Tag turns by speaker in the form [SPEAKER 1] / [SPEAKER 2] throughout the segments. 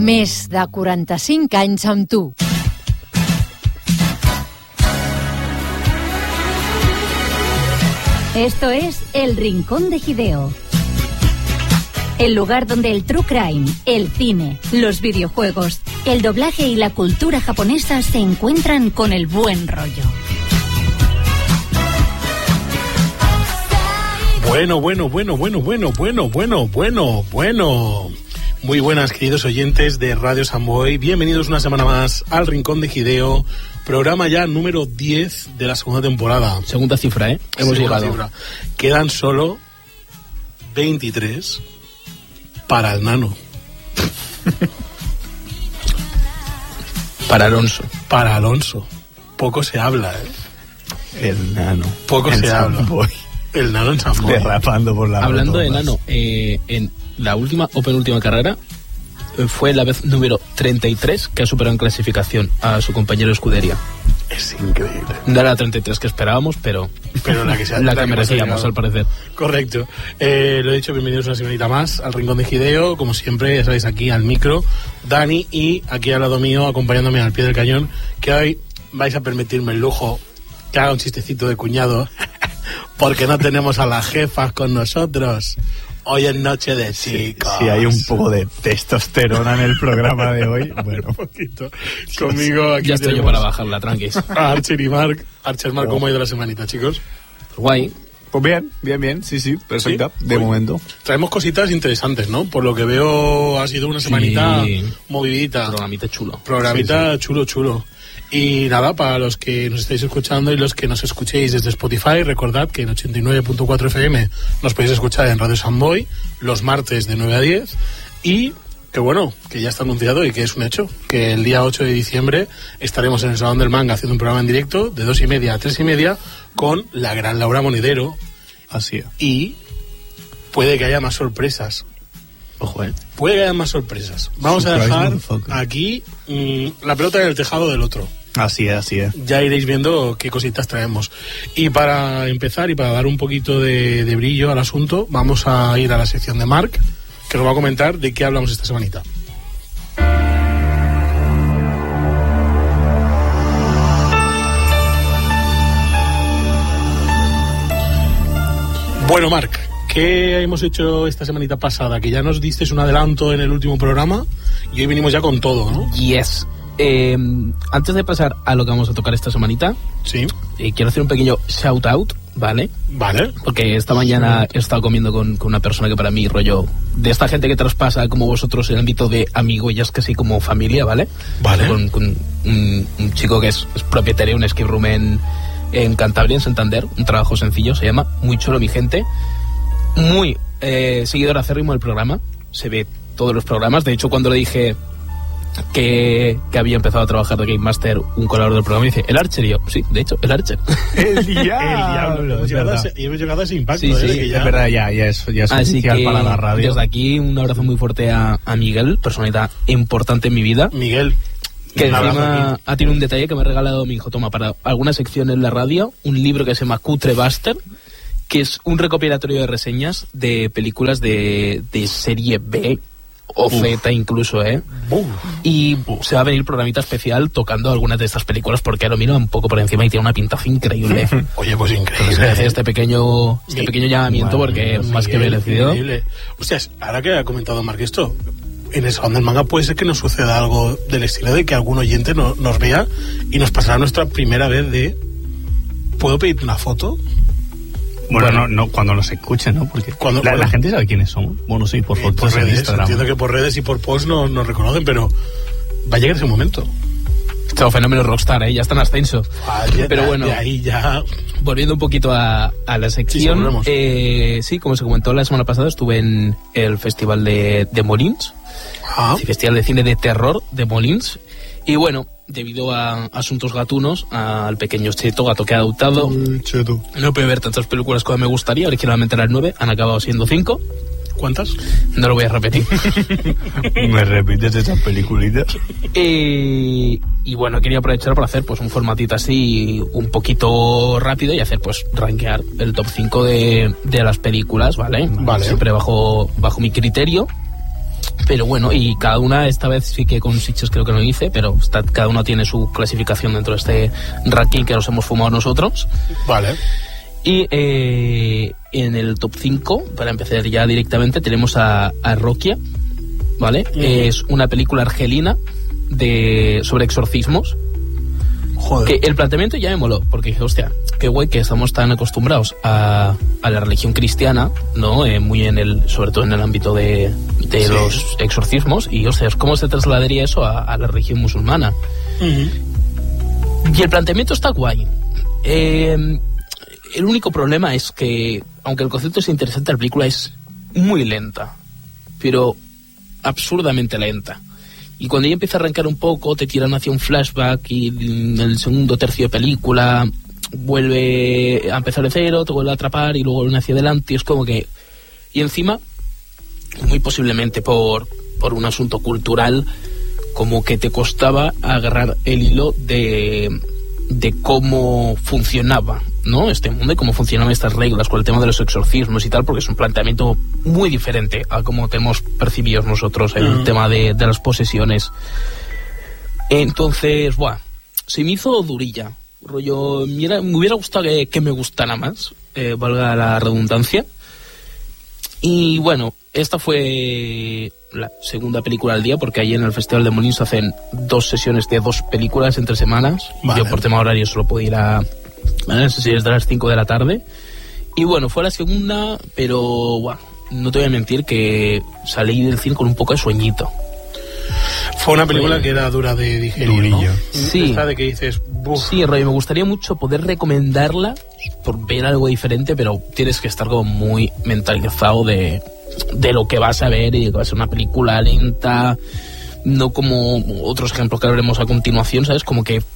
[SPEAKER 1] Més de 45 anys amb tu.
[SPEAKER 2] Esto es El Rincón de Hideo. El lugar donde el true crime, el cine, los videojuegos, el doblaje y la cultura japonesa se encuentran con el buen rollo.
[SPEAKER 3] Bueno. Muy buenas, queridos oyentes de Radio Samboy. Bienvenidos una semana más al Rincón de Hideo, programa ya número 10 de la segunda temporada.
[SPEAKER 4] Segunda cifra, ¿eh? Hemos llegado. Cifra.
[SPEAKER 3] Quedan solo 23 para el Nano.
[SPEAKER 4] Para Alonso.
[SPEAKER 3] Para Alonso. Poco se habla, ¿eh?
[SPEAKER 5] El Nano.
[SPEAKER 3] Poco se habla. El Nano en Samboy.
[SPEAKER 5] Derrapando por la
[SPEAKER 4] Hablando de Nano, en la última o penúltima carrera fue la vez número 33 que ha superado en clasificación a su compañero de escudería.
[SPEAKER 3] Es increíble.
[SPEAKER 4] No era la 33 que esperábamos, pero
[SPEAKER 3] la que,
[SPEAKER 4] la que merecíamos, al parecer.
[SPEAKER 3] Correcto. Lo he dicho, bienvenidos una semanita más al Rincón de Hideo. Como siempre, ya sabéis, aquí al micro, Dani, y aquí al lado mío, acompañándome al pie del cañón, que hoy vais a permitirme el lujo que haga un chistecito de cuñado, porque no tenemos a las jefas con nosotros. Hoy es noche de chicos.
[SPEAKER 5] Sí, hay un poco de testosterona en el programa de hoy. Bueno,
[SPEAKER 3] un poquito. Conmigo aquí
[SPEAKER 4] ya estoy yo para bajarla, tranquis.
[SPEAKER 3] A Archer y Marc. Archer, Marc, ¿cómo ha ido la semanita, chicos?
[SPEAKER 4] Guay.
[SPEAKER 5] Pues bien, sí, perfecta, ¿sí? De momento.
[SPEAKER 3] Traemos cositas interesantes, ¿no? Por lo que veo ha sido una semanita movidita.
[SPEAKER 4] Programita chulo.
[SPEAKER 3] Programita chulo. Y nada, para los que nos estáis escuchando y los que nos escuchéis desde Spotify, recordad que en 89.4 FM nos podéis escuchar en Radio Samboy los martes de 9 a 10 y que bueno, que ya está anunciado y que es un hecho, que el día 8 de diciembre estaremos en el Salón del Manga haciendo un programa en directo de 2:30 a 3:30 con la gran Laura Monedero.
[SPEAKER 5] Así es.
[SPEAKER 3] Y puede que haya más sorpresas.
[SPEAKER 5] Ojo,
[SPEAKER 3] puede que haya más sorpresas. Vamos a dejar aquí la pelota en el tejado del otro.
[SPEAKER 5] Así es.
[SPEAKER 3] Ya iréis viendo qué cositas traemos. Y para empezar y para dar un poquito de brillo al asunto, vamos a ir a la sección de Marc, que nos va a comentar de qué hablamos esta semanita. Bueno, Marc, ¿qué hemos hecho esta semanita pasada? Que ya nos disteis un adelanto en el último programa y hoy venimos ya con todo, ¿no?
[SPEAKER 4] Yes. Antes de pasar a lo que vamos a tocar esta semanita,
[SPEAKER 3] sí,
[SPEAKER 4] quiero hacer un pequeño shout out, ¿vale?
[SPEAKER 3] Vale.
[SPEAKER 4] Porque esta mañana he estado comiendo con una persona que para mí, rollo, de esta gente que traspasa como vosotros el ámbito de amigo y ya es casi como familia, ¿vale?
[SPEAKER 3] Vale.
[SPEAKER 4] Con un chico que es propietario de un escape room en Cantabria, en Santander, un trabajo sencillo, se llama Muy Chulo Mi Gente, muy seguidor acérrimo del programa, se ve todos los programas. De hecho, cuando le dije que había empezado a trabajar de Game Master, un colaborador del programa, dice, ¿el Archer? Y yo, sí, de hecho, el Archer.
[SPEAKER 5] El diablo.
[SPEAKER 3] Hemos llegado a ese impacto.
[SPEAKER 4] Sí,
[SPEAKER 3] que ya...
[SPEAKER 5] Es verdad, ya es oficial para la radio.
[SPEAKER 4] Desde aquí, un abrazo muy fuerte a Miguel, personalidad importante en mi vida.
[SPEAKER 3] Miguel,
[SPEAKER 4] que encima ha tenido un detalle que me ha regalado mi hijo. Toma, para alguna sección en la radio, un libro que se llama Cutre Buster, que es un recopilatorio de reseñas de películas de serie B o Z incluso, y se va a venir programita especial tocando algunas de estas películas porque lo miro un poco por encima y tiene una pintaza increíble.
[SPEAKER 3] Oye, pues increíble.
[SPEAKER 4] Entonces, hacer este pequeño llamamiento porque más que merecido.
[SPEAKER 3] Hostia, ahora que ha comentado Marc esto, en el Salón del Manga puede ser que nos suceda algo del estilo de que algún oyente nos vea y nos pasará nuestra primera vez de ¿puedo pedirte una foto?
[SPEAKER 5] Bueno, no cuando nos escuchen, ¿no? Porque la gente sabe quiénes somos. Bueno, sí, por fotos
[SPEAKER 3] por redes,
[SPEAKER 5] en Instagram.
[SPEAKER 3] Entiendo que por redes y por post nos reconocen, pero va a llegar ese momento.
[SPEAKER 4] Este fenómeno rockstar, ya está en ascenso. Pero bueno,
[SPEAKER 3] de ahí ya...
[SPEAKER 4] Volviendo un poquito a la sección, sí, como se comentó la semana pasada, estuve en el festival de Molins, el festival de cine de terror de Molins, y bueno, debido a asuntos gatunos, al pequeño gato que ha adoptado, no puede ver tantas películas como me gustaría. Originalmente eran 9, han acabado siendo 5.
[SPEAKER 3] ¿Cuántas?
[SPEAKER 4] No lo voy a repetir.
[SPEAKER 5] ¿Me repites esas peliculitas?
[SPEAKER 4] Y bueno, quería aprovechar para hacer pues un formatito así un poquito rápido y hacer pues rankear el top 5 de las películas, ¿vale?
[SPEAKER 3] Vale.
[SPEAKER 4] Siempre bajo mi criterio. Pero bueno, y cada una, esta vez sí que con Sitges creo que no hice, pero cada uno tiene su clasificación dentro de este ranking que nos hemos fumado nosotros.
[SPEAKER 3] Vale.
[SPEAKER 4] Y en el top 5, para empezar ya directamente, tenemos a Roquia, ¿vale? Es una película argelina sobre exorcismos.
[SPEAKER 3] Joder.
[SPEAKER 4] Que el planteamiento ya me moló, porque dije, hostia, qué guay que estamos tan acostumbrados a la religión cristiana, ¿no? Muy sobre todo en el ámbito de los exorcismos, y hostia, ¿cómo se trasladaría eso a la religión musulmana? Y el planteamiento está guay. El único problema es que, aunque el concepto es interesante, la película es muy lenta, pero absurdamente lenta. Y cuando ya empieza a arrancar un poco, te tiran hacia un flashback y en el segundo tercio de película vuelve a empezar de cero, te vuelve a atrapar y luego vuelve hacia adelante. Y es como que... Y encima, muy posiblemente por un asunto cultural, como que te costaba agarrar el hilo de cómo funcionaba, ¿no? Este mundo y cómo funcionaban estas reglas con el tema de los exorcismos y tal, porque es un planteamiento muy diferente a cómo tenemos percibidos nosotros el tema de las posesiones. Entonces, se me hizo durilla. Rollo, me hubiera gustado que me gustara más, valga la redundancia. Y bueno, esta fue la segunda película al día, porque ahí en el Festival de Molins hacen 2 sesiones de 2 películas entre semanas. Vale. Yo por tema horario solo puedo ir a sesiones de las 5 de la tarde. Y bueno, fue la segunda, pero no te voy a mentir que salí del cine con un poco de sueñito.
[SPEAKER 3] Fue una película que era dura de digerir, ¿no?
[SPEAKER 4] Sí.
[SPEAKER 3] Esta de que dices... Buf.
[SPEAKER 4] Sí, Roy, me gustaría mucho poder recomendarla por ver algo diferente, pero tienes que estar como muy mentalizado de lo que vas a ver, y que va a ser una película lenta, no como otros ejemplos que veremos a continuación, ¿sabes? Como que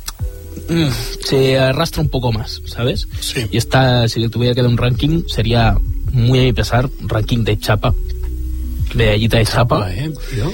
[SPEAKER 4] se arrastra un poco más, ¿sabes?
[SPEAKER 3] Sí.
[SPEAKER 4] Y esta, si le tuviera que dar un ranking, sería, muy a mi pesar, ranking de chapa, medallita de chapa.
[SPEAKER 3] Tío.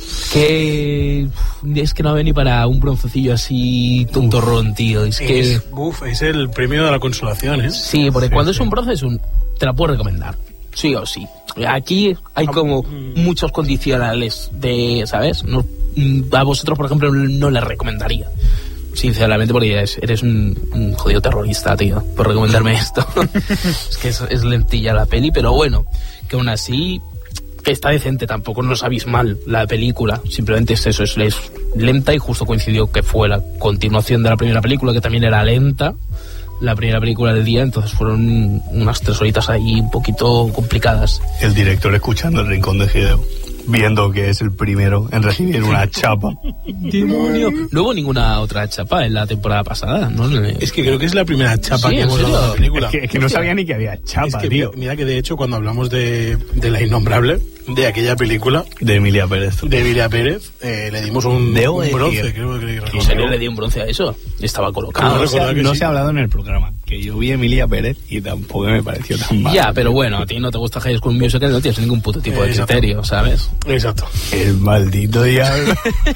[SPEAKER 4] Que es que no va ni para un broncecillo así tontorrón, tío. Es
[SPEAKER 3] el premio de la consolación, ¿eh?
[SPEAKER 4] Sí, porque cuando es un bronce te la puedo recomendar, sí o sí. Aquí hay como muchos condicionales ¿sabes? No, a vosotros, por ejemplo, no la recomendaría, sinceramente, porque eres un jodido terrorista, tío, por recomendarme esto. Es que es lentilla la peli, pero bueno, que aún así... que está decente, tampoco no es abismal la película, simplemente es eso, es lenta, y justo coincidió que fue la continuación de la primera película, que también era lenta, la primera película del día, entonces fueron unas 3 horitas ahí un poquito complicadas.
[SPEAKER 5] El director escuchando El Rincón de Hideo, viendo que es el primero en recibir una chapa.
[SPEAKER 4] ¡Demonio! No hubo ninguna otra chapa en la temporada pasada, ¿no?
[SPEAKER 3] Es que creo que es la primera chapa que hemos dado a la película.
[SPEAKER 5] Es que no sabía ni que había chapa,
[SPEAKER 3] es que,
[SPEAKER 5] tío.
[SPEAKER 3] Mira que de hecho cuando hablamos de La Innombrable, de aquella película...
[SPEAKER 5] De Emilia Pérez.
[SPEAKER 3] Le dimos un bronce, creo que
[SPEAKER 4] ¿En serio le di un bronce a eso? Estaba colocado.
[SPEAKER 5] No se ha hablado en el programa, que yo vi a Emilia Pérez y tampoco me pareció tan mal.
[SPEAKER 4] Ya, pero bueno, a ti no te gusta High School Musical, no tienes ningún puto tipo de criterio, ¿sabes?
[SPEAKER 3] Exacto.
[SPEAKER 5] El maldito diablo.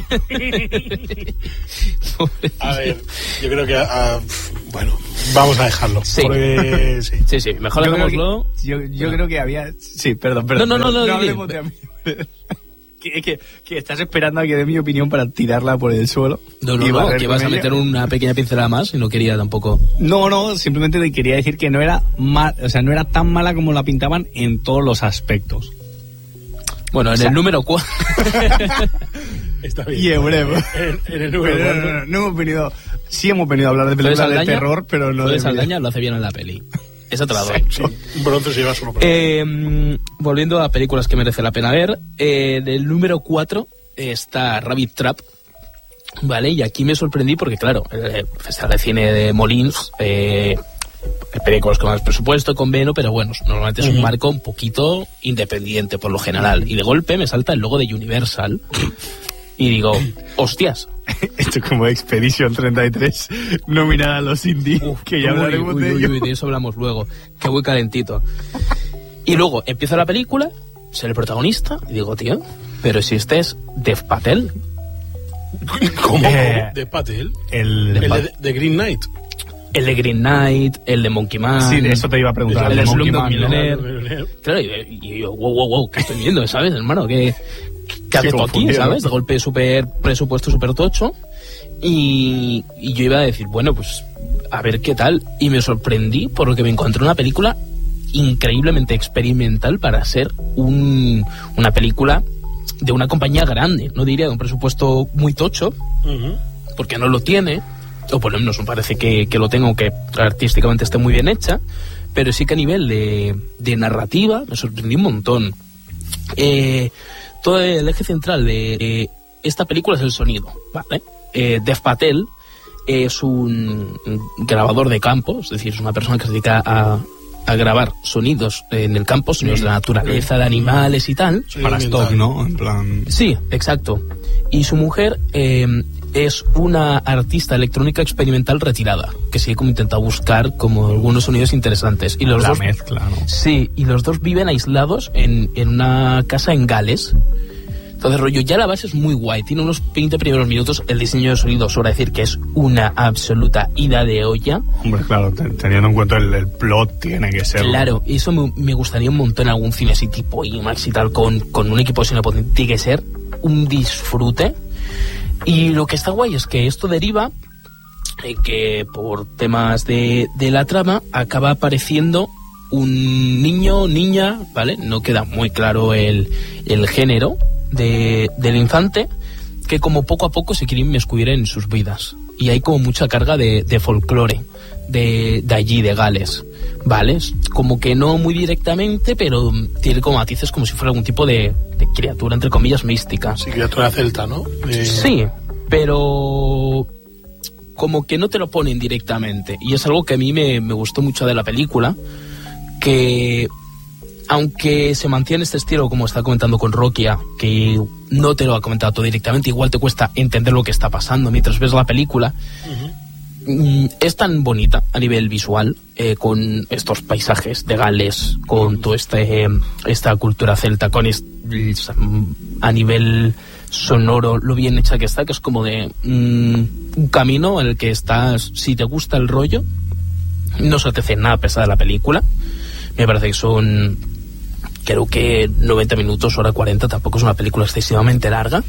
[SPEAKER 3] A ver, yo creo que... bueno, vamos a dejarlo.
[SPEAKER 4] Sí.
[SPEAKER 3] Porque,
[SPEAKER 4] sí, mejor dejémoslo.
[SPEAKER 5] Yo creo que había... Sí, perdón.
[SPEAKER 4] No
[SPEAKER 5] hablemos de a mí. Que estás esperando a que dé mi opinión para tirarla por el suelo.
[SPEAKER 4] No, que vas a meter una pequeña pincelada más y no quería tampoco.
[SPEAKER 5] No, simplemente te quería decir que no era no era tan mala como la pintaban en todos los aspectos.
[SPEAKER 4] Bueno, en el número 4.
[SPEAKER 3] Está bien.
[SPEAKER 5] Y en breve.
[SPEAKER 3] En el número 4.
[SPEAKER 5] No hemos venido. Sí hemos venido a hablar de películas de terror, pero no de
[SPEAKER 4] Saldaña lo hace bien en la peli. Esa te la doy.
[SPEAKER 3] Sí. Bronce se lleva solo por
[SPEAKER 4] volviendo a películas que merece la pena ver, en el número 4 está Rabbit Trap, ¿vale? Y aquí me sorprendí porque, claro, el Festival de Cine de Molins, películas con más presupuesto, con menos, pero bueno, normalmente es un marco un poquito independiente por lo general. Y de golpe me salta el logo de Universal y digo, hostias.
[SPEAKER 5] Esto es como Expedition 33 nominada a los indie, que ya hablaremos de ello.
[SPEAKER 4] De eso hablamos luego, que muy calentito. Y luego empieza la película, ser el protagonista, y digo, tío, pero si este es Dev Patel.
[SPEAKER 3] ¿Cómo? ¿Dev Patel? El de Green Knight.
[SPEAKER 4] El de Green Knight, el de Monkey Man.
[SPEAKER 5] Sí, de eso te iba a preguntar.
[SPEAKER 4] El de
[SPEAKER 5] Monkey
[SPEAKER 4] Slumdog
[SPEAKER 5] Man,
[SPEAKER 4] Millionaire. Claro, y yo, wow, ¿qué estoy viendo? ¿Sabes, hermano? ¿qué hace esto aquí, sabes? De golpe presupuesto súper tocho. Y yo iba a decir, bueno, pues a ver qué tal. Y me sorprendí por lo que me encontré una película increíblemente experimental para ser una película de una compañía grande. No diría de un presupuesto muy tocho, porque no lo tiene, o por lo menos me parece que lo tenga, aunque artísticamente esté muy bien hecha, pero sí que a nivel de narrativa me sorprendí un montón. Todo el eje central de esta película es el sonido, ¿vale? Dev Patel es un grabador de campo, es decir, es una persona que se dedica a grabar sonidos en el campo, sonidos de la naturaleza, de animales y tal.
[SPEAKER 5] Para stock, ¿no? En plan...
[SPEAKER 4] Sí, exacto. Y su mujer es una artista electrónica experimental retirada, que sí como intenta buscar como algunos sonidos interesantes. Y los
[SPEAKER 5] la
[SPEAKER 4] dos,
[SPEAKER 5] mezcla, ¿no?
[SPEAKER 4] Sí, y los dos viven aislados en una casa en Gales. Entonces, rollo, ya la base es muy guay. Tiene unos 20 primeros minutos. El diseño de sonido, sobra decir que es una absoluta ida de olla.
[SPEAKER 5] Hombre, claro, teniendo en cuenta el plot, tiene que ser...
[SPEAKER 4] Claro, eso me gustaría un montón en algún cine así tipo IMAX y tal, con un equipo de sonido potente. Tiene que ser un disfrute. Y lo que está guay es que esto deriva que por temas de la trama acaba apareciendo un niño, niña, ¿vale? No queda muy claro el género del infante, que como poco a poco se quiere inmiscuir en sus vidas. Y hay como mucha carga de folclore de allí, de Gales, ¿vale? Como que no muy directamente, pero tiene como matices como si fuera algún tipo de criatura, entre comillas, mística.
[SPEAKER 3] Sí, criatura celta, ¿no?
[SPEAKER 4] Sí, pero como que no te lo ponen directamente. Y es algo que a mí me gustó mucho de la película, que aunque se mantiene este estilo, como está comentando con Rokia, que no te lo ha comentado todo directamente, igual te cuesta entender lo que está pasando mientras ves la película. Es tan bonita a nivel visual, con estos paisajes de Gales, con toda esta cultura celta, con a nivel sonoro, lo bien hecha que está, que es como de un camino en el que estás, si te gusta el rollo, no se te hace nada pesada la película. Me parece que son, creo que 90 minutos, hora 40, tampoco es una película excesivamente larga,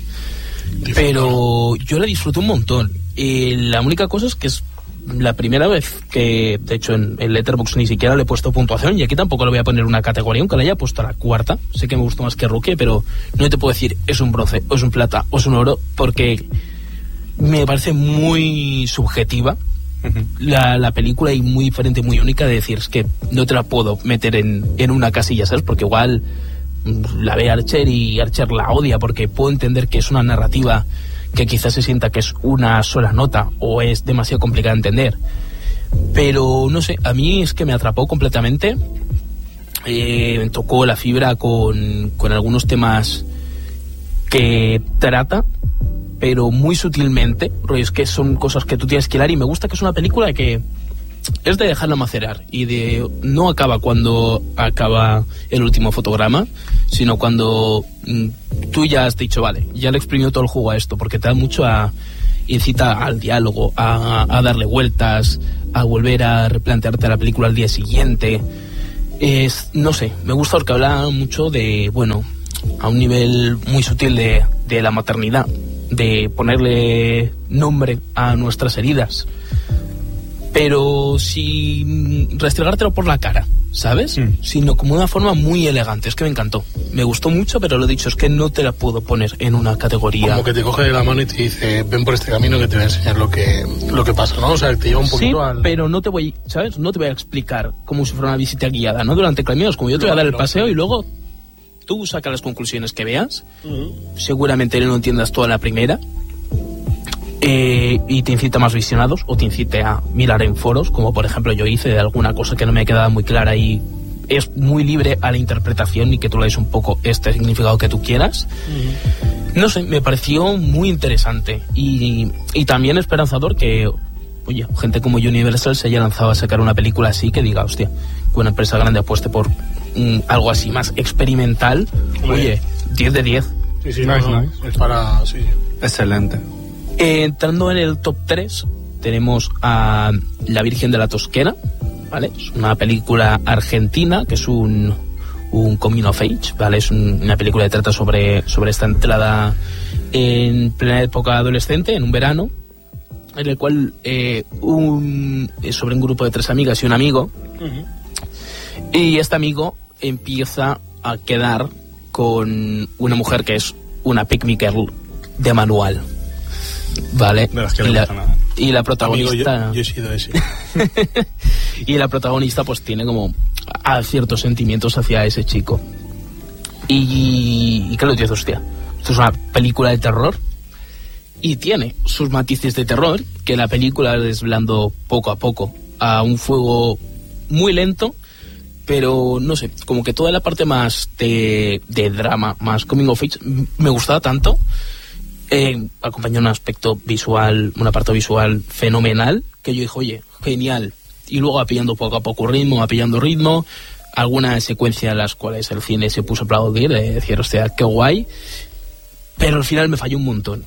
[SPEAKER 4] pero yo la disfruté un montón. La única cosa es que es la primera vez que, de hecho, en Letterboxd ni siquiera le he puesto puntuación, y aquí tampoco le voy a poner una categoría, aunque la haya puesto a la cuarta. Sé que me gustó más que Rookie, pero no te puedo decir es un bronce, o es un plata, o es un oro, porque me parece muy subjetiva la película, y muy diferente, muy única, de decir, es que no te la puedo meter en una casilla, ¿sabes? Porque igual la ve Archer y Archer la odia, porque puedo entender que es una narrativa que quizás se sienta que es una sola nota o es demasiado complicada de entender, pero no sé, a mí es que me atrapó completamente. Me tocó la fibra con algunos temas que trata, pero muy sutilmente, rollo, es que son cosas que tú tienes que hilar, y me gusta que es una película que es de dejarla macerar, y de no acaba cuando acaba el último fotograma, sino cuando tú ya has dicho, vale, ya le exprimió todo el jugo a esto, porque te da mucho incita al diálogo, a darle vueltas, a volver a replantearte la película al día siguiente. No sé, me gusta porque habla mucho de, bueno, a un nivel muy sutil de la maternidad, de ponerle nombre a nuestras heridas, pero sin restregártelo por la cara, ¿sabes? Sino como una forma muy elegante. Es que me encantó, me gustó mucho, pero lo dicho, es que no te la puedo poner en una categoría.
[SPEAKER 3] Como que te coge de la mano y te dice, ven por este camino que te voy a enseñar lo que pasa, ¿no? O sea, te lleva un poquito
[SPEAKER 4] al... pero no te voy, ¿sabes? No te voy a explicar como si fuera una visita guiada, ¿no? Durante el camino es como yo te voy a dar el paseo y luego tú sacas las conclusiones que veas. Seguramente no lo entiendas toda la primera, y te incita a más visionados, o te incite a mirar en foros, como por ejemplo yo hice, de alguna cosa que no me quedaba muy clara, y es muy libre a la interpretación y que tú le des un poco este significado que tú quieras. No sé, me pareció muy interesante, y también esperanzador que, oye, gente como Universal se haya lanzado a sacar una película así, que diga, hostia, que una empresa grande apueste por algo así más experimental. Oye, 10 de 10.
[SPEAKER 3] Sí, nice. Es para... Sí.
[SPEAKER 5] Excelente.
[SPEAKER 4] Entrando en el top 3 tenemos a La Virgen de la Tosquera, ¿vale? Es una película argentina que es un un coming of age, ¿vale? Es una película que trata sobre esta entrada en plena época adolescente, en un verano, en el cual es sobre un grupo de 3 amigas y un amigo, y este amigo empieza a quedar con una mujer que es una pick me girl de manual, ¿vale? Y la protagonista...
[SPEAKER 3] Amigo, yo he sido ese.
[SPEAKER 4] Y la protagonista pues tiene como ciertos sentimientos hacia ese chico. Y claro, tío, hostia, esto es una película de terror y tiene sus matices de terror que la película desvelando poco a poco a un fuego muy lento, pero no sé, como que toda la parte más de drama, más coming of age, me gustaba tanto. Acompañó un aspecto visual, un apartado visual fenomenal, que yo dije, oye, genial. Y luego va pillando poco a poco ritmo, alguna secuencia en las cuales el cine se puso a aplaudir, de decir, hostia, qué guay, pero al final me falló un montón.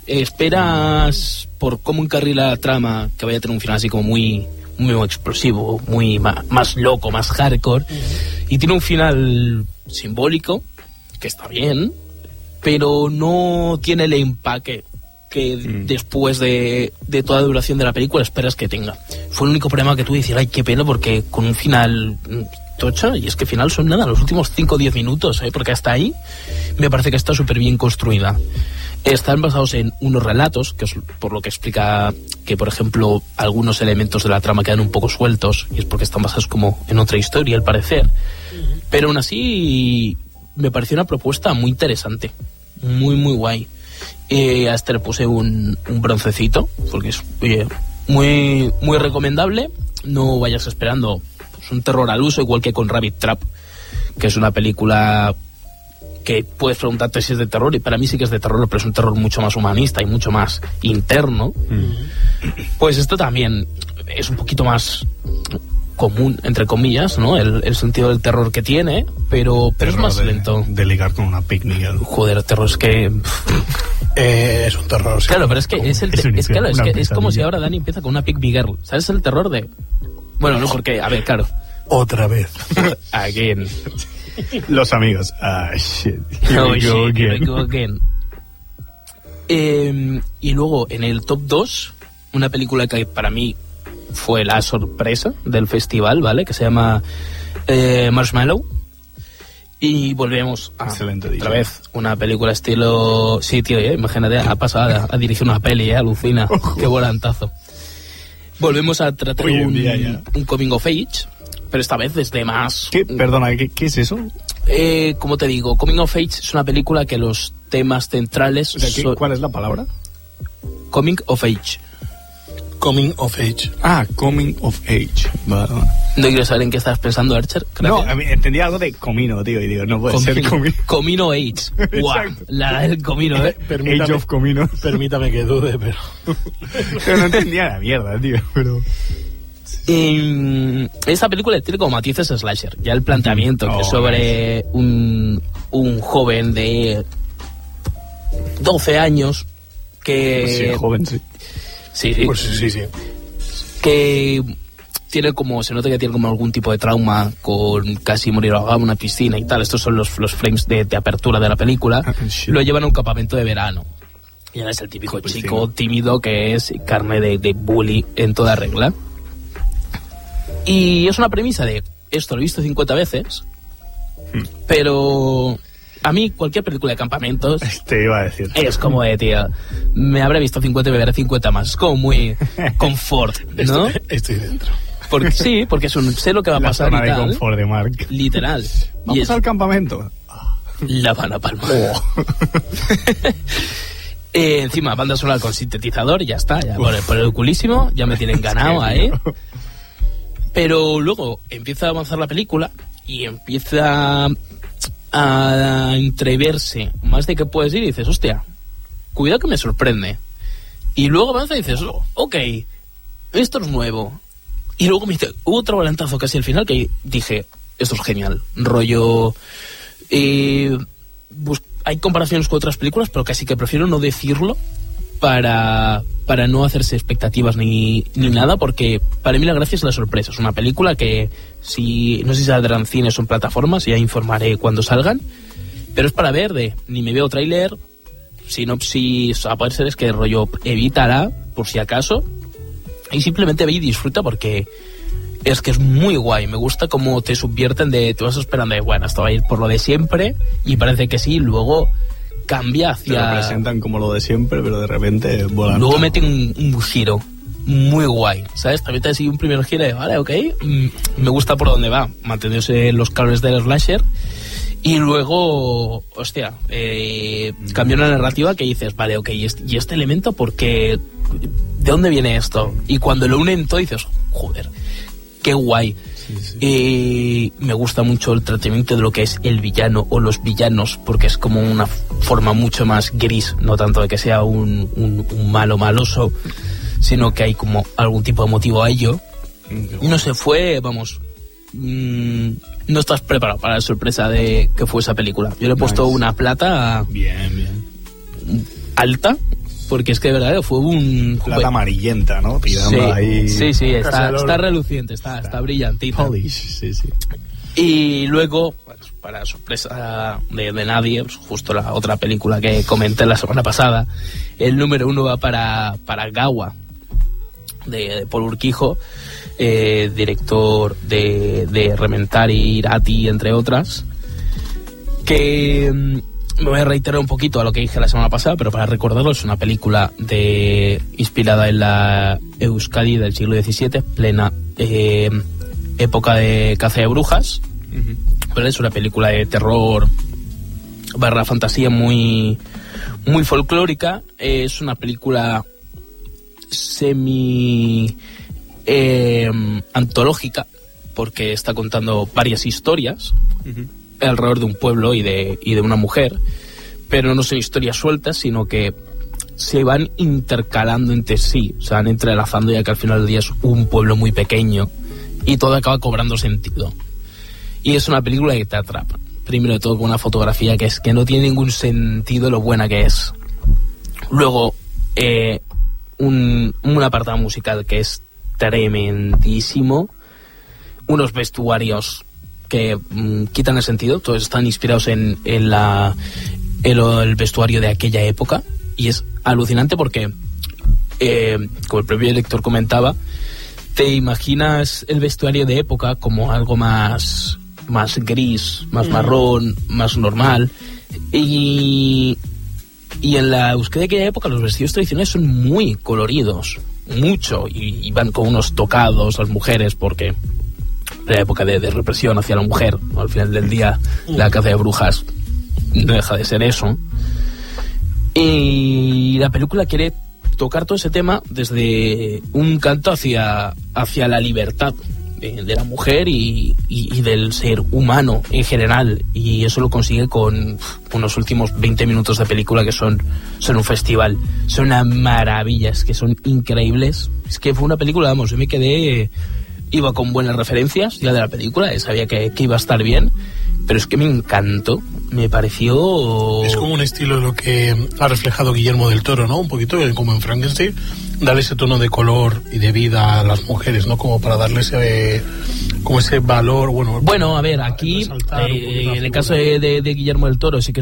[SPEAKER 4] Esperas por cómo encarrila la trama que vaya a tener un final así como muy explosivo, muy más loco, más hardcore, y tiene un final simbólico, que está bien, pero no tiene el empaque que después de toda la duración de la película esperas que tenga. Fue el único problema que tuve, decir, ay, qué pena, porque con un final tocha, y es que al final son nada, los últimos 5 o 10 minutos, porque hasta ahí me parece que está súper bien construida. Están basados en unos relatos, que es por lo que explica que, por ejemplo, algunos elementos de la trama quedan un poco sueltos, y es porque están basados como en otra historia, al parecer. Pero aún así me pareció una propuesta muy interesante, muy guay. A este le puse un broncecito, porque es, oye, muy recomendable. No vayas esperando pues, un terror al uso, igual que con Rabbit Trap, que es una película que puedes preguntarte si es de terror, y para mí sí que es de terror, pero es un terror mucho más humanista y mucho más interno. Pues esto también es un poquito más común, entre comillas, ¿no? El sentido del terror que tiene, pero es más lento.
[SPEAKER 5] De ligar con una picnic.
[SPEAKER 4] Joder, el terror es que...
[SPEAKER 3] es un terror, sí.
[SPEAKER 4] Claro, pero es que es como si ahora Dani empieza con una pick me girl. ¿Sabes el terror de...? Bueno, no, porque, a ver, claro.
[SPEAKER 3] Otra vez.
[SPEAKER 4] Again.
[SPEAKER 5] Los amigos. Ah, shit.
[SPEAKER 4] Here we go again. Y luego, en el top 2, una película que para mí fue la sorpresa del festival, ¿vale? Que se llama Marshmallow. Y volvemos a otra vez una película estilo... Sí, tío, imagínate, ha pasado a dirigir una peli, alucina. Qué volantazo. Volvemos a tratar un coming of age, pero esta vez desde más...
[SPEAKER 5] Perdona, ¿qué es eso?
[SPEAKER 4] Como te digo, coming of age es una película que los temas centrales...
[SPEAKER 5] O sea, ¿cuál es la palabra?
[SPEAKER 4] Coming of age.
[SPEAKER 3] Coming of age.
[SPEAKER 5] Ah, coming of age. Vale.
[SPEAKER 4] No quiero saber en qué estás pensando, Archer.
[SPEAKER 5] No, a mí entendía algo de comino, tío, y digo, no puede ser comino.
[SPEAKER 4] Comino age. Guau, la del comino,
[SPEAKER 5] Age of comino.
[SPEAKER 3] Permítame que dude, pero...
[SPEAKER 5] Pero no entendía la mierda, tío, pero...
[SPEAKER 4] Esta película tiene como matices slasher. Ya el planteamiento que es sobre un joven de 12 años que...
[SPEAKER 5] Pues sí, joven, sí.
[SPEAKER 4] Sí.
[SPEAKER 3] Pues sí.
[SPEAKER 4] Que tiene como, se nota que tiene como algún tipo de trauma con casi morir ahogado en una piscina y tal. Estos son los frames de apertura de la película. Lo llevan a un campamento de verano. Y ahora es el típico chico tímido que es carne de bully en toda regla. Y es una premisa de, esto lo he visto 50 veces, pero... A mí, cualquier película de campamentos...
[SPEAKER 5] Te iba a decir.
[SPEAKER 4] Es como de, tío, me habré visto 50 y me veré 50 más. Es como muy confort, ¿no?
[SPEAKER 3] Estoy dentro.
[SPEAKER 4] Porque sé lo que va a pasar
[SPEAKER 5] la zona
[SPEAKER 4] y tal.
[SPEAKER 5] de confort de Mark.
[SPEAKER 4] Literal.
[SPEAKER 5] ¿Vamos al campamento?
[SPEAKER 4] La van a palmar. Encima, banda sonora con sintetizador, ya está. Ya por el culísimo, ya me tienen ganado ahí. Pero luego empieza a avanzar la película y empieza... a entreverse más de que puedes ir y dices, hostia, cuidado que me sorprende. Y luego avanza y dices, ok, esto es nuevo. Y luego me dice otro volantazo casi al final que dije, esto es genial. Rollo, hay comparaciones con otras películas, pero casi que prefiero no decirlo para no hacerse expectativas ni nada, porque para mí la gracia es la sorpresa. Es una película que no sé si saldrán cines o en plataformas, ya informaré cuando salgan, pero es para ver ni me veo tráiler, sinopsis, a poder ser es que rollo evítala por si acaso, y simplemente ve y disfruta, porque es que es muy guay. Me gusta cómo te subvierten te vas esperando bueno, esto va a ir por lo de siempre, y parece que sí, y luego cambia hacia...
[SPEAKER 5] Te lo presentan como lo de siempre, pero de repente volan.
[SPEAKER 4] Luego meten un giro muy guay, ¿sabes? También te sigue un primer giro de, vale, ok, me gusta por dónde va, manteniéndose los cánones del slasher, y luego, hostia, cambia una narrativa que dices, vale, ok, y este elemento, porque ¿de dónde viene esto? Y cuando lo unen todo dices, joder, qué guay. Sí. Me gusta mucho el tratamiento de lo que es el villano o los villanos, porque es como una forma mucho más gris, no tanto de que sea un malo maloso, sino que hay como algún tipo de motivo a ello. No se fue, vamos, no estás preparado para la sorpresa de que fue esa película. Yo le he puesto una plata
[SPEAKER 5] bien
[SPEAKER 4] alta, porque es que de verdad fue un...
[SPEAKER 5] plata amarillenta, ¿no?
[SPEAKER 4] Tirando ahí... Sí, está reluciente, está brillantita.
[SPEAKER 5] Polish, sí.
[SPEAKER 4] Y luego, pues, para sorpresa de nadie, pues, justo la otra película que comenté la semana pasada, el número 1 va para Gawa, de Paul Urquijo, director de Rementari, Irati, entre otras, que... Me voy a reiterar un poquito a lo que dije la semana pasada, pero para recordarlo, es una película inspirada en la Euskadi del siglo XVII, plena época de caza de brujas. Uh-huh. Es una película de terror / fantasía muy folclórica. Es una película semi antológica, porque está contando varias historias. Uh-huh. Alrededor de un pueblo y de una mujer, pero no son historias sueltas, sino que se van intercalando entre sí, se van entrelazando, ya que al final del día es un pueblo muy pequeño y todo acaba cobrando sentido. Y es una película que te atrapa, primero de todo con una fotografía que no tiene ningún sentido lo buena que es. Luego un apartado musical que es tremendísimo, unos vestuarios que quitan el sentido, todos están inspirados en el vestuario de aquella época, y es alucinante porque, como el propio director comentaba, te imaginas el vestuario de época como algo más gris, más marrón, más normal, y en la Euskadi de aquella época los vestidos tradicionales son muy coloridos, mucho, y van con unos tocados las mujeres, porque la época de represión hacia la mujer, al final del día la caza de brujas no deja de ser eso, y la película quiere tocar todo ese tema desde un canto hacia la libertad de la mujer y del ser humano en general, y eso lo consigue con unos últimos 20 minutos de película que son un festival, son una maravilla, es que son increíbles. Es que fue una película, vamos, yo me quedé... Iba con buenas referencias ya de la película, sabía que iba a estar bien, pero es que me encantó, me pareció...
[SPEAKER 3] Es como un estilo de lo que ha reflejado Guillermo del Toro, ¿no? Un poquito como en Frankenstein, darle ese tono de color y de vida a las mujeres, ¿no? Como para darle ese valor,
[SPEAKER 4] Bueno, a ver, aquí, en el caso de Guillermo del Toro, sí que